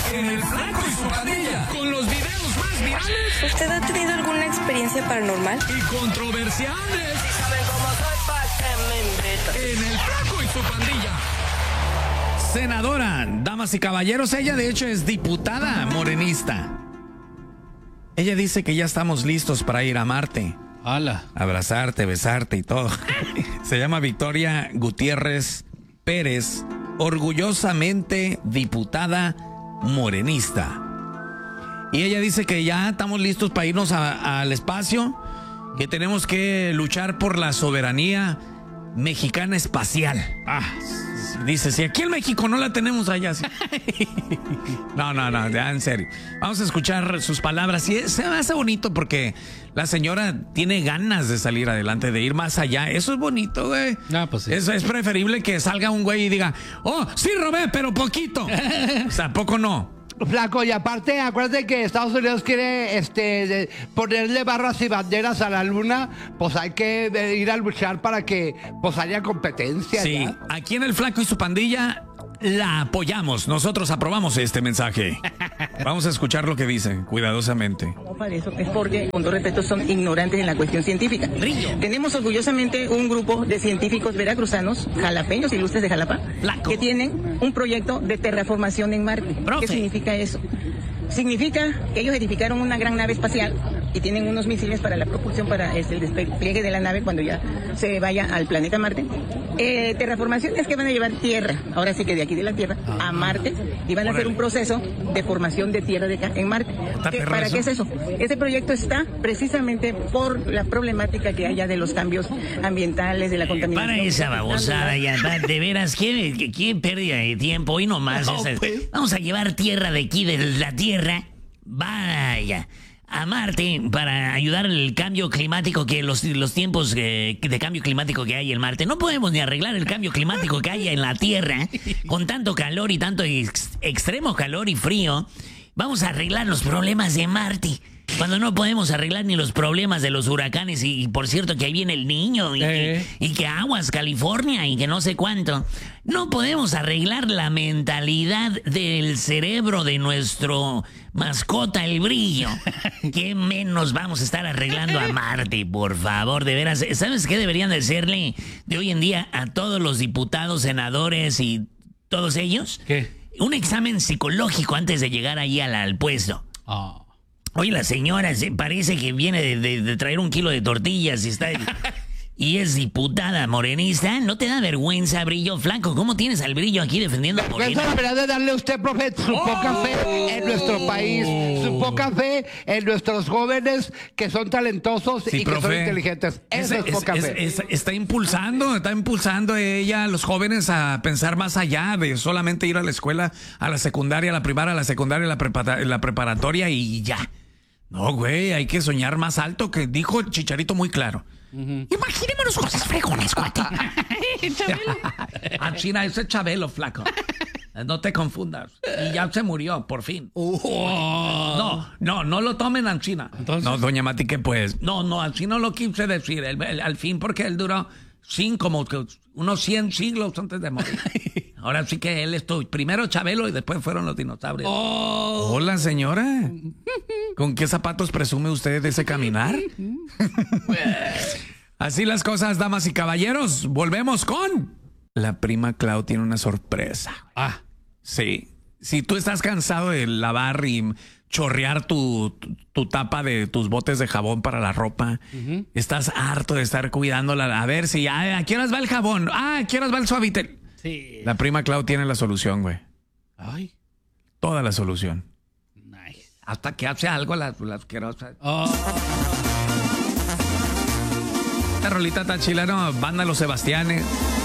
en El Flaco y su Pandilla, con los videos más virales. ¿Usted ha tenido alguna experiencia paranormal? Y controversiales. ¿Saben cómo soy pa' que me invitan? En El Flaco y su Pandilla. Senadora, damas y caballeros, ella de hecho es diputada morenista. Ella dice que ya estamos listos para ir a Marte. ¡Hala! Abrazarte, besarte y todo. Se llama Victoria Gutiérrez Pérez, orgullosamente diputada morenista. Y ella dice que ya estamos listos para irnos al espacio, que tenemos que luchar por la soberanía mexicana espacial. Dice, si aquí en México no la tenemos allá. Sí. No, ya en serio. Vamos a escuchar sus palabras. Y se me hace bonito porque la señora tiene ganas de salir adelante, de ir más allá. Eso es bonito, güey. Pues sí. Es preferible que salga un güey y diga, oh, sí robé, pero poquito. O sea, poco no. Flaco, y aparte, acuérdate que Estados Unidos quiere ponerle barras y banderas a la luna, pues hay que ir a luchar para que pues haya competencia. Sí, ¿ya? aquí en El Flaco y su Pandilla la apoyamos. Nosotros aprobamos este mensaje. Vamos a escuchar lo que dice, cuidadosamente. No para eso, es porque, con todo respeto, son ignorantes en la cuestión científica. Tenemos orgullosamente un grupo de científicos veracruzanos, jalapeños, ilustres de Jalapa, que tienen un proyecto de terraformación en Marte. ¿Qué significa eso? Significa que ellos edificaron una gran nave espacial y tienen unos misiles para la propulsión, para el despliegue de la nave cuando ya se vaya al planeta Marte. Terraformación es que van a llevar tierra, ahora sí que de aquí de la Tierra a Marte, y van a hacer un proceso de formación de tierra en Marte. ¿Para qué es eso? Ese proyecto está precisamente por la problemática que haya de los cambios ambientales, de la contaminación. Para esa babosada, ya, de veras, ¿quién pérdida de tiempo? Hoy nomás. Vamos a llevar tierra de aquí, de la Tierra, vaya, a Marte, para ayudar al cambio climático, que los tiempos de cambio climático que hay en Marte. No podemos ni arreglar el cambio climático que hay en la Tierra, con tanto calor y tanto extremo calor y frío. Vamos a arreglar los problemas de Marte, cuando no podemos arreglar ni los problemas de los huracanes. Y por cierto que ahí viene el niño y que aguas California y que no sé cuánto. No podemos arreglar la mentalidad del cerebro de nuestro mascota, el brillo. ¿Qué menos vamos a estar arreglando a Marte, por favor? De veras, ¿sabes qué deberían de hacerle de hoy en día a todos los diputados, senadores y todos ellos? ¿Qué? Un examen psicológico antes de llegar ahí al puesto. Oye, la señora parece que viene de traer 1 kilo de tortillas y es diputada morenista. ¿No te da vergüenza, Brillo Flaco? ¿Cómo tienes al Brillo aquí defendiendo a Morena? La verdad de darle a usted, profe, su poca fe en nuestro país, su poca fe en nuestros jóvenes que son talentosos y que son inteligentes. Eso es poca fe. Está impulsando ella a los jóvenes a pensar más allá de solamente ir a la escuela, a la secundaria, a la primaria, a la secundaria, a la preparatoria y ya. No, güey, hay que soñar más alto, que dijo el Chicharito muy claro. Imaginémonos cosas fregones, cuate. A China, ese Chabelo, Flaco. No te confundas. Y ya se murió, por fin. No lo tomen a China. ¿Entonces? No, doña Mati, que pues. No, así no lo quise decir. Al fin, porque él duró como unos 100 siglos antes de morir. Ahora sí que él estuvo primero Chabelo y después fueron los dinosaurios. Hola, señora. ¿Con qué zapatos presume usted de ese caminar? Así las cosas, damas y caballeros. Volvemos con... La prima Clau tiene una sorpresa. Sí. Si tú estás cansado de lavar y chorrear tu tapa de tus botes de jabón para la ropa, estás harto de estar cuidándola. A ver si ¿a qué horas va el jabón? ¿A qué horas va el Suavitel? Sí. La prima Clau tiene la solución, güey. Ay. Toda la solución. Nice. Hasta que hace algo la asquerosa. Esta rolita tan chila, ¿no? Banda Los Sebastianes.